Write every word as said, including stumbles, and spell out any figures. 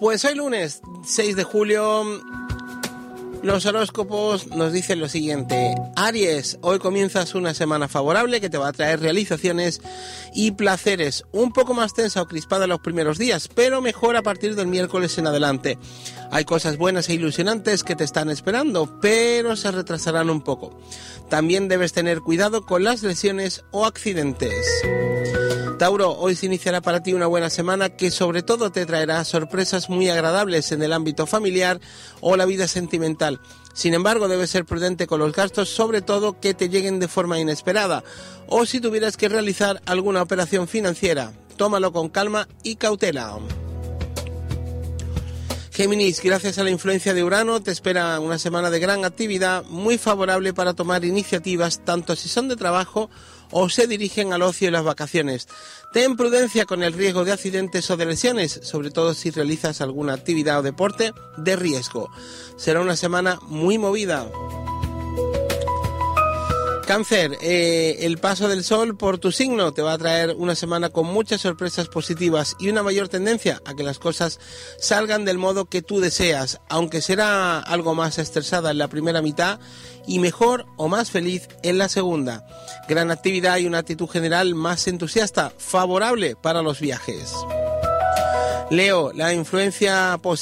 Pues hoy lunes seis de julio, los horóscopos nos dicen lo siguiente. Aries, hoy comienzas una semana favorable que te va a traer realizaciones y placeres. Un poco más tensa o crispada los primeros días, pero mejor a partir del miércoles en adelante. Hay cosas buenas e ilusionantes que te están esperando, pero se retrasarán un poco. También debes tener cuidado con las lesiones o accidentes. Tauro, hoy se iniciará para ti una buena semana que sobre todo te traerá sorpresas muy agradables en el ámbito familiar o la vida sentimental. Sin embargo, debes ser prudente con los gastos, sobre todo que te lleguen de forma inesperada, o si tuvieras que realizar alguna operación financiera. Tómalo con calma y cautela. Géminis, gracias a la influencia de Urano, te espera una semana de gran actividad, muy favorable para tomar iniciativas, tanto si son de trabajo o se dirigen al ocio y las vacaciones. Ten prudencia con el riesgo de accidentes o de lesiones, sobre todo si realizas alguna actividad o deporte de riesgo. Será una semana muy movida. Cáncer, eh, el paso del sol por tu signo te va a traer una semana con muchas sorpresas positivas y una mayor tendencia a que las cosas salgan del modo que tú deseas, aunque será algo más estresada en la primera mitad y mejor o más feliz en la segunda. Gran actividad y una actitud general más entusiasta, favorable para los viajes. Leo, la influencia positiva